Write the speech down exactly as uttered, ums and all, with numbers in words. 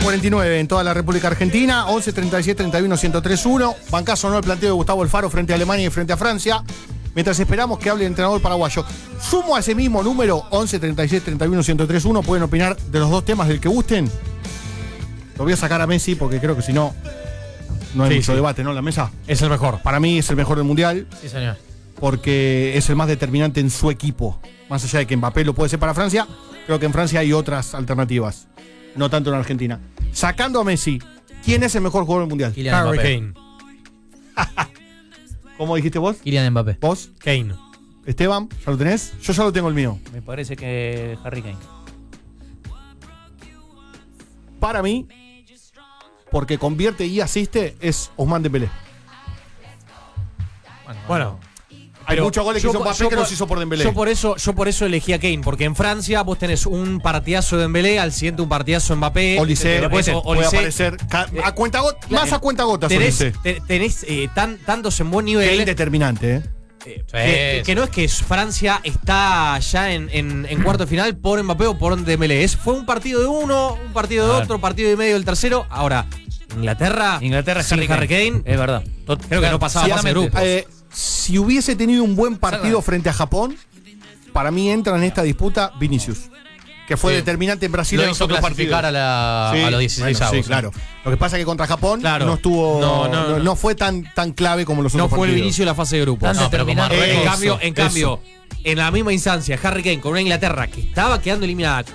cuarenta y nueve en toda la República Argentina, once treinta y siete treinta y uno ciento tres uno. Bancazo no el planteo de Gustavo Alfaro frente a Alemania y frente a Francia. Mientras esperamos que hable el entrenador paraguayo. Sumo a ese mismo número, once treinta y siete treinta y uno ciento tres uno. Pueden opinar de los dos temas del que gusten. Lo voy a sacar a Messi porque creo que si no, no hay Sí, mucho sí. debate, ¿no? La mesa. Es el mejor. Para mí es el mejor del Mundial. Sí, señor. Porque es el más determinante en su equipo. Más allá de que Mbappé lo puede ser para Francia, creo que en Francia hay otras alternativas. No tanto en Argentina. Sacando a Messi, ¿quién es el mejor jugador del Mundial? Kylian Harry Mbappé. Kane. ¿Cómo dijiste vos? Kylian Mbappé. ¿Vos? Kane. Esteban, ¿ya lo tenés? Yo ya lo tengo el mío. Me parece que Harry Kane. Para mí, porque convierte y asiste, es Ousmane Dembélé. Bueno. Hay Pero muchos goles que yo hizo por- Mbappé yo que por- los hizo por Dembélé. Yo por eso, yo por eso elegí a Kane, porque en Francia vos tenés un partidazo de Dembélé, al siguiente un partidazo de Mbappé. Olise, después puede, puede Olise. aparecer ca- a cuenta got- más a cuenta gotas. Tenés, Olise. te- tenés eh, tan, tantos en buen nivel. Kane determinante, ¿eh? eh, que, que- que no es que Francia está ya en, en, en cuarto de final por Mbappé o por Dembélé. Es, fue un partido de uno, un partido de A ver. otro, partido y medio del tercero. Ahora, Inglaterra, Inglaterra es sin Harry Harry Kane. Kane. Es verdad. Creo que no pasaba fase de grupos. Eh, si hubiese tenido un buen partido frente a Japón, para mí entra en esta disputa Vinicius, que fue Sí. determinante en Brasil. Lo en los hizo otros clasificar partidos. a, la, Sí, a los dieciséis bueno, avos. sí, claro. Lo que pasa es que contra Japón Claro. no estuvo, No, no, no, no, no. fue tan, tan clave como los No otros fue el partidos. inicio de la fase de grupos. Tan No, pero como determinante. en Eso, cambio, en eso. cambio, en la misma instancia, Harry Kane con una Inglaterra que estaba quedando eliminada